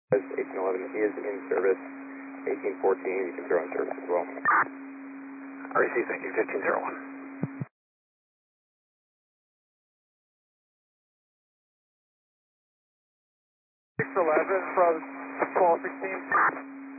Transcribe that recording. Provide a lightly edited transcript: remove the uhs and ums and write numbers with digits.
1811 is in service. 1814, you can throw in service as well. REC, thank you, 1501. 611 from 1216.